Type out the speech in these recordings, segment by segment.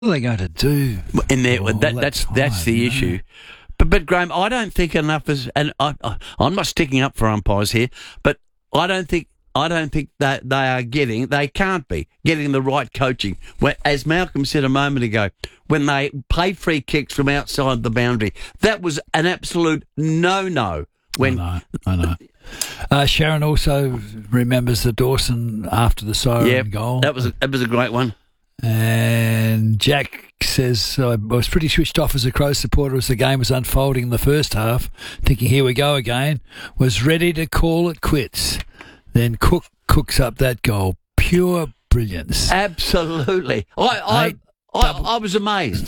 What are they going to do? In there, that's the issue. But Graham, I don't think enough is, and I'm not sticking up for umpires here, but I don't think that they can't be getting the right coaching. As Malcolm said a moment ago, when they play free kicks from outside the boundary, that was an absolute no-no. I know. Sharon also remembers the Dawson after the siren goal. That was a great one. And Jack says, I was pretty switched off as a Crows supporter as the game was unfolding in the first half, thinking, here we go again, was ready to call it quits. Then Cook cooks up that goal. Pure brilliance. Absolutely. I was amazed.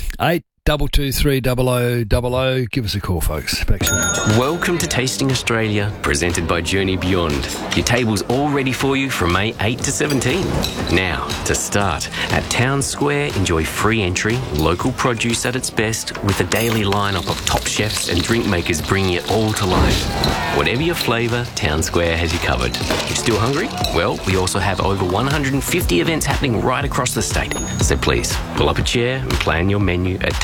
822300000. Give us a call, folks. Back to you. Welcome to Tasting Australia, presented by Journey Beyond. Your table's all ready for you from May 8 to 17. Now, to start, at Town Square, enjoy free entry, local produce at its best, with a daily lineup of top chefs and drink makers bringing it all to life. Whatever your flavour, Town Square has you covered. You still hungry? Well, we also have over 150 events happening right across the state. So please, pull up a chair and plan your menu at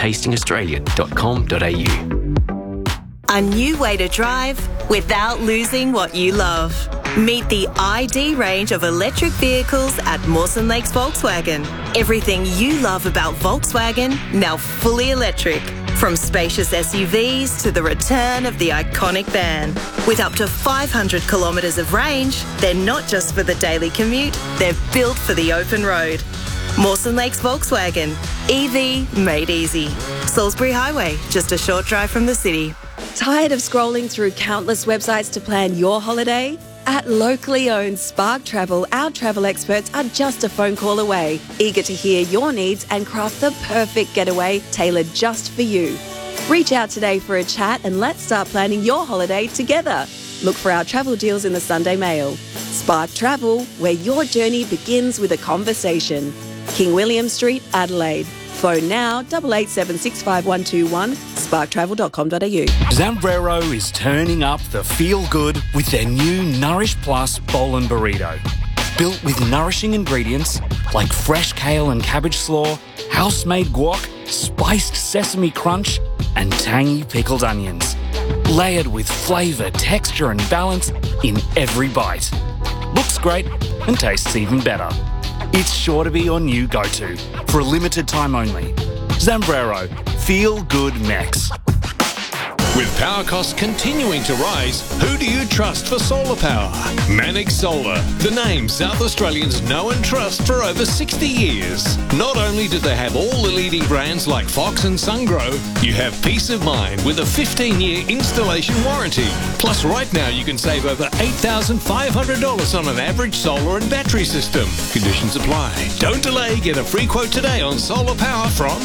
tastingaustralia.com.au. A new way to drive without losing what you love. Meet the ID range of electric vehicles at Mawson Lakes Volkswagen. Everything you love about Volkswagen, now fully electric. From spacious SUVs to the return of the iconic van. With up to 500 kilometres of range, they're not just for the daily commute, they're built for the open road. Mawson Lakes Volkswagen. EV made easy. Salisbury Highway, just a short drive from the city. Tired of scrolling through countless websites to plan your holiday? At locally owned Spark Travel, our travel experts are just a phone call away, eager to hear your needs and craft the perfect getaway tailored just for you. Reach out today for a chat and let's start planning your holiday together. Look for our travel deals in the Sunday Mail. Spark Travel, where your journey begins with a conversation. King William Street, Adelaide. Phone now 88765121, sparktravel.com.au. Zambrero is turning up the feel-good with their new Nourish Plus Bowl and Burrito. Built with nourishing ingredients like fresh kale and cabbage slaw, house-made guac, spiced sesame crunch, and tangy pickled onions. Layered with flavour, texture and balance in every bite. Looks great and tastes even better. It's sure to be your new go-to for a limited time only. Zambrero, feel good Mex. With power costs continuing to rise, who do you trust for solar power? Manix Solar, the name South Australians know and trust for over 60 years. Not only do they have all the leading brands like Fox and Sungrow, you have peace of mind with a 15-year installation warranty. Plus, right now you can save over $8,500 on an average solar and battery system. Conditions apply. Don't delay. Get a free quote today on solar power from...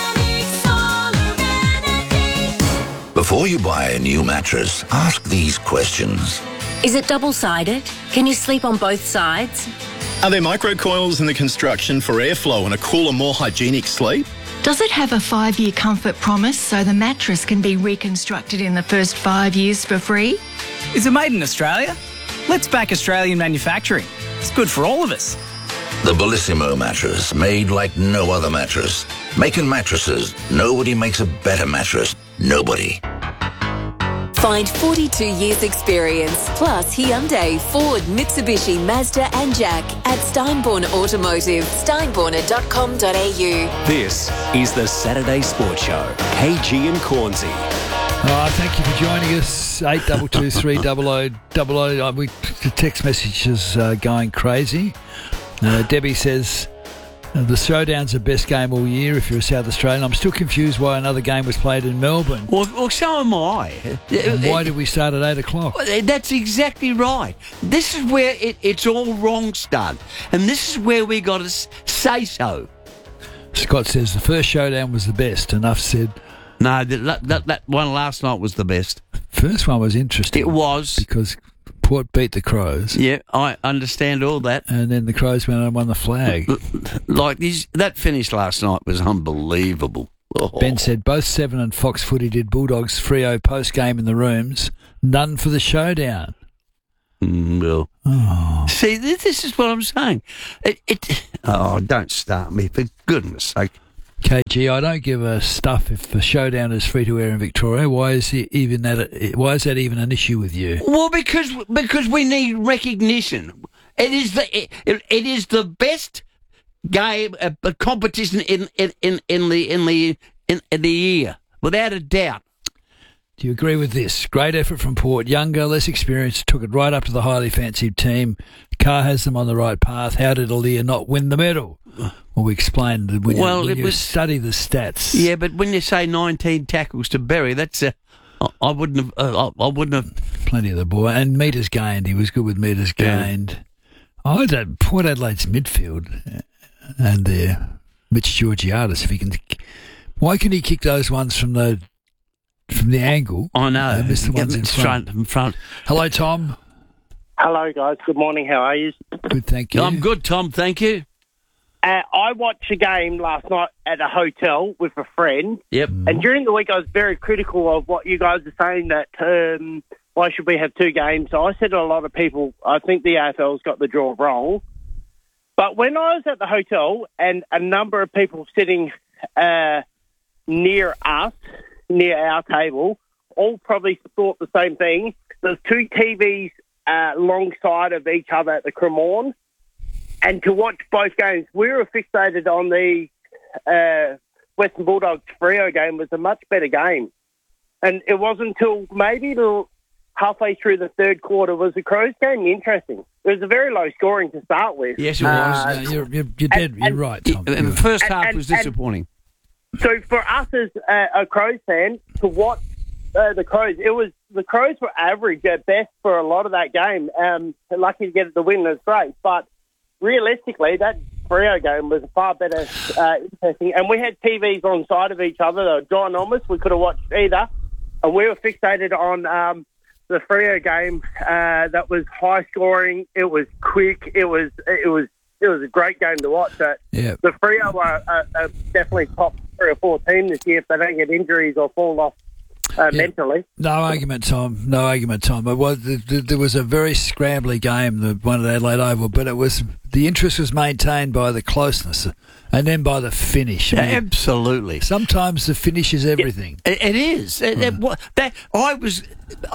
Before you buy a new mattress, ask these questions. Is it double-sided? Can you sleep on both sides? Are there microcoils in the construction for airflow and a cooler, more hygienic sleep? Does it have a 5-year comfort promise so the mattress can be reconstructed in the first 5 years for free? Is it made in Australia? Let's back Australian manufacturing. It's good for all of us. The Bellissimo mattress, made like no other mattress. Making mattresses, nobody makes a better mattress. Nobody. Find 42 years experience, plus Hyundai, Ford, Mitsubishi, Mazda and Jack at Steinborn Automotive, steinborner.com.au. This is the Saturday Sports Show. KG and Cornsey. Thank you for joining us. 822300000. The text message is going crazy. Debbie says, the Showdown's the best game all year if you're a South Australian. I'm still confused why another game was played in Melbourne. Well, so am I. And why did we start at 8 o'clock? That's exactly right. This is where it's all wrong, Stud. And this is where we got to say so. Scott says the first Showdown was the best. Enough said. No, that one last night was the best. First one was interesting. It was. Because Port beat the Crows. Yeah, I understand all that. And then the Crows went and won the flag. That finish last night was unbelievable. Oh. Ben said both Seven and Fox Footy did Bulldogs Freo post-game in the rooms. None for the Showdown. Well, see, this is what I'm saying. Don't start me, for goodness sake. KG, I don't give a stuff if the showdown is free to air in Victoria. Why is that even an issue with you? Well, because we need recognition. It is the best game competition in the year, without a doubt. Do you agree with this? Great effort from Port. Younger, less experienced, took it right up to the highly fancied team. Carr has them on the right path. How did Aaliyah not win the medal? Well, we explained that when you study the stats. Yeah, but when you say 19 tackles to Berry, that's I wouldn't have. Plenty of the boy. And metres gained. He was good with metres gained. I don't. Port Adelaide's midfield and Mitch Georgiadis, if he can. Why can he kick those ones from the angle? I know. Miss the ones in front. Hello, Tom. Hello, guys. Good morning. How are you? Good, thank you. I'm good, Tom. Thank you. I watched a game last night at a hotel with a friend. Yep. And during the week, I was very critical of what you guys are saying that why should we have 2 games? So I said to a lot of people, I think the AFL's got the draw wrong. But when I was at the hotel and a number of people sitting near us, near our table, all probably thought the same thing. There's 2 TVs alongside of each other at the Cremorne. And to watch both games, we were fixated on the Western Bulldogs Freo game was a much better game. And it wasn't until maybe halfway through the third quarter was the Crows game interesting. It was a very low scoring to start with. Yes, it was. You're dead. You're right, Tom. And the first half was disappointing. So for us as a Crows fan, to watch the Crows, the Crows were average at best for a lot of that game. Lucky to get the win was great, but realistically, that Freo game was far better interesting. And we had TVs on side of each other. They were ginormous. We could have watched either. And we were fixated on the Freo game that was high scoring. It was quick. It was a great game to watch. The Freo are definitely top 3 or 4 team this year if they don't get injuries or fall off mentally. No argument, Tom. There was a very scrambly game, the one at Adelaide Oval, but the interest was maintained by the closeness and then by the finish. Absolutely. Sometimes the finish is everything. It is. I was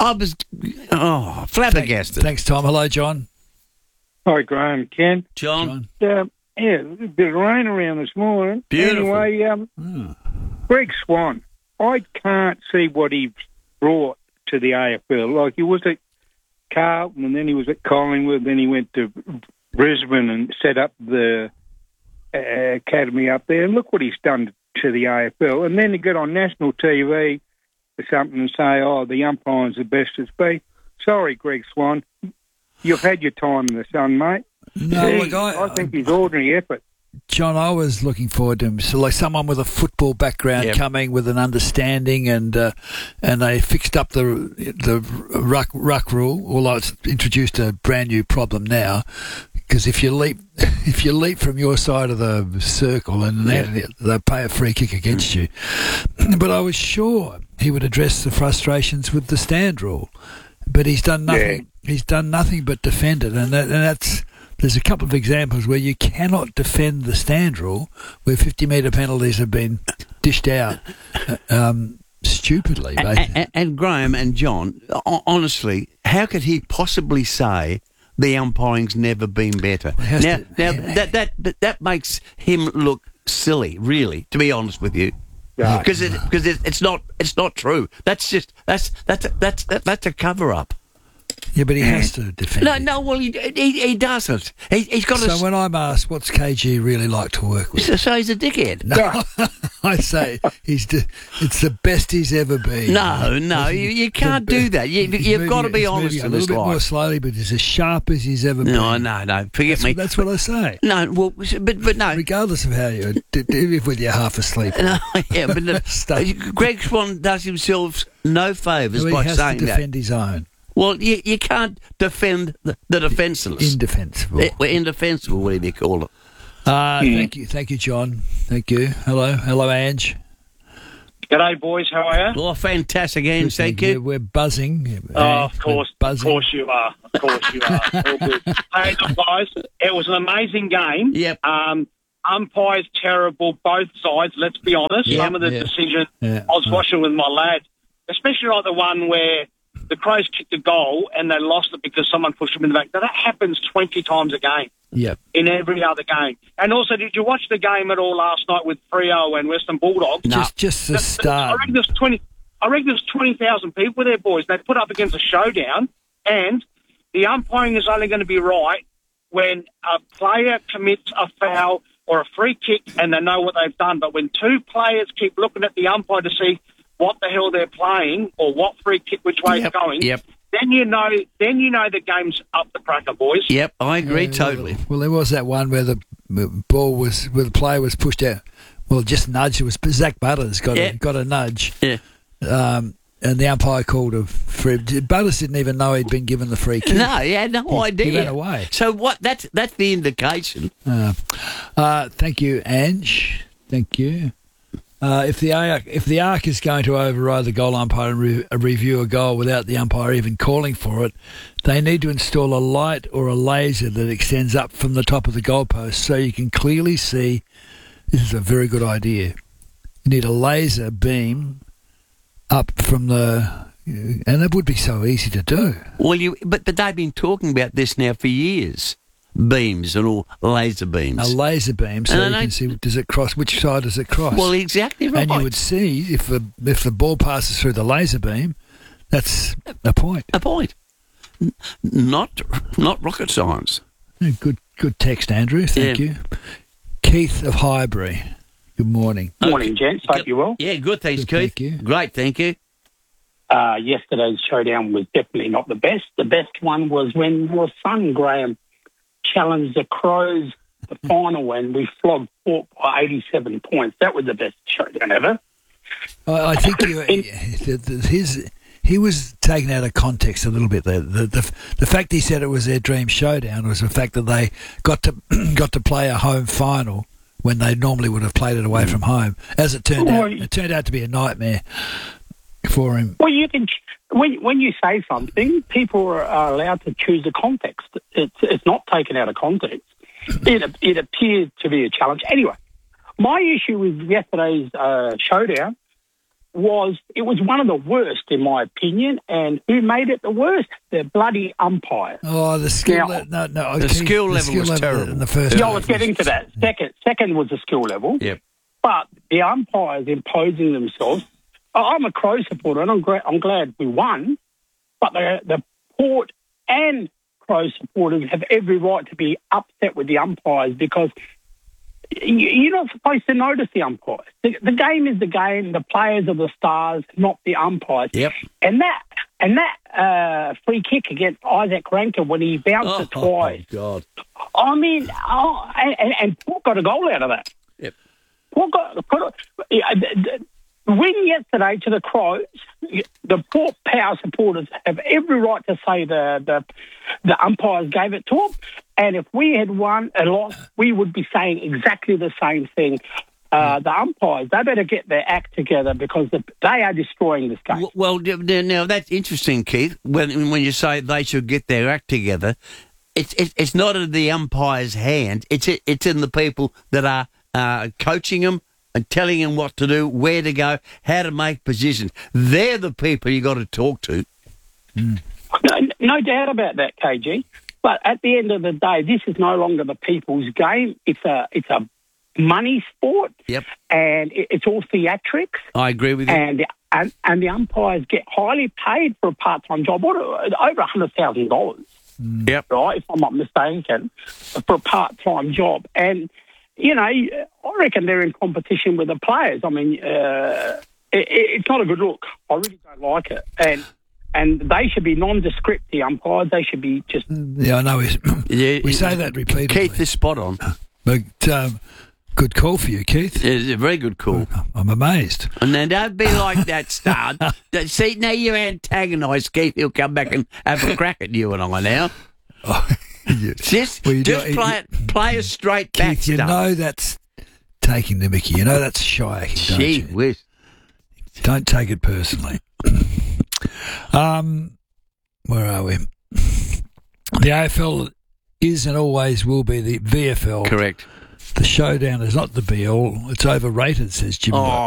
flabbergasted. Thanks, Tom. Hello, John. Hi, Graham. Ken. John. A bit of rain around this morning. Beautiful. Anyway, Greg Swan, I can't see what he brought to the AFL. Like, he was at Carlton, and then he was at Collingwood, then he went to Brisbane and set up the academy up there. And look what he's done to the AFL. And then to get on national TV or something and say, the umpire's the best it's been. Sorry, Greg Swan. You've had your time in the sun, mate. No, look, I think he's ordinary effort. John, I was looking forward to him. So, like someone with a football background coming with an understanding, and they fixed up the ruck rule. Although it's introduced a brand new problem now, because if you leap from your side of the circle, and they pay a free kick against you. But I was sure he would address the frustrations with the stand rule, but he's done nothing. Yeah. He's done nothing but defend it, and that's. There's a couple of examples where you cannot defend the stand rule, where 50-metre penalties have been dished out stupidly. And Graham and John, honestly, how could he possibly say the umpiring's never been better? That makes him look silly, really. To be honest with you, because it's not true. That's a cover up. Yeah, but he has to defend. No. Well, he doesn't. He's got. So when I'm asked, what's KG really like to work with? So he's a dickhead. No, I say it's the best he's ever been. No, you can't do that. You've got to be honest in this life. A little bit more slowly, but he's as sharp as he's ever been. No. Forget me. That's what I say. No, well, but no. Regardless of how you do, whether you're half asleep. No, but Greg Swan does himself no favours by saying that. He has to defend his own. Well, you can't defend the defenceless. Indefensible. We're indefensible, whatever you call it. Thank you, John. Thank you. Hello, Ange. G'day, boys. How are you? Oh, fantastic, Ange. Thank you. We're buzzing. Of course. Of course you are. All good. Hey, look, guys, it was an amazing game. Yep. Umpires terrible, both sides, let's be honest. Yeah, Some of the yeah. decisions, Yeah. I was watching with my lad, especially like the one where the Crows kicked a goal and they lost it because someone pushed them in the back. Now, that happens 20 times a game. Yep. In every other game. And also, did you watch the game at all last night with Freo and Western Bulldogs? Just the start. I reckon there's 20,000 people there, boys. They put up against a showdown, and the umpiring is only going to be right when a player commits a foul or a free kick and they know what they've done. But when two players keep looking at the umpire to see what the hell they're playing or what free kick, which way it's going, then you know the game's up the cracker, boys. Yep, I agree totally. Well, there was that one where the the player was pushed out. Well, just nudged. It was Zach Butters got a nudge. Yeah. And the umpire called a free. Butters didn't even know he'd been given the free kick. No, he had no idea. He ran away. So what? That's the indication. Thank you, Ange. Thank you. If the ARC is going to override the goal umpire and review a goal without the umpire even calling for it, they need to install a light or a laser that extends up from the top of the goalpost so you can clearly see. This is a very good idea. You need a laser beam up from and it would be so easy to do. Well, but they've been talking about this now for years. Beams and all laser beams. A laser beam, so you can see which side does it cross. Well, exactly right. And you would see if the ball passes through the laser beam, that's a point. A point. Not rocket science. Good text, Andrew. Thank you. Keith of Highbury. Good morning. Morning, gents. Hope you're well. Yeah, good. Thanks, Keith. Thank you. Great, thank you. Yesterday's showdown was definitely not the best. The best one was when your son, Graham, challenged the Crows the final and we flogged Port by 87 points. That was the best showdown ever. I think he was taken out of context a little bit there. The fact he said it was their dream showdown was the fact that they got to play a home final when they normally would have played it away from home. As it turned out to be a nightmare for him. Well, you can when you say something, people are allowed to choose a context. It's not taken out of context. It appeared to be a challenge. Anyway, my issue with yesterday's showdown was it was one of the worst, in my opinion, and who made it the worst? The bloody umpire. Oh, the skill the skill level was terrible. In the first I was getting to that. Second was the skill level. Yep. But the umpires imposing themselves. I'm a Crow supporter, and I'm glad we won. But the Port and Crow supporters have every right to be upset with the umpires because you're not supposed to notice the umpires. The game is the game. The players are the stars, not the umpires. Yep. And that free kick against Isaac Rankin when he bounced it twice. Oh, God. I mean, and Port got a goal out of that. Yep. Port got win yesterday to the Crows. The Port Power supporters have every right to say the umpires gave it to them. And if we had won a loss, we would be saying exactly the same thing. The umpires, they better get their act together because they are destroying this game. Well, now that's interesting, Keith. When you say they should get their act together, it's not in the umpire's hand. It's in the people that are coaching them and telling them what to do, where to go, how to make positions. They're the people you got to talk to. No doubt about that, KG. But at the end of the day, this is no longer the people's game. It's a money sport. Yep. And it's all theatrics. I agree with you. And the umpires get highly paid for a part-time job, over $100,000. Yep. Right, if I'm not mistaken, for a part-time job. And, you know, I reckon they're in competition with the players. I mean, it's not a good look. I really don't like it. And they should be nondescript, the umpires. They should be just... Yeah, I know. We say that repeatedly. Keith is spot on. But good call for you, Keith. It's a very good call. I'm amazed. And then don't be like that, Star. See, now you antagonise Keith. He'll come back and have a crack at you and I now. Just play a straight back, Keith, you know that's taking the mickey. You know that's shy. Gee whiz. Don't take it personally. Where are we? The AFL is and always will be the VFL. Correct. The Showdown is not the be-all. It's overrated, says Jimbo.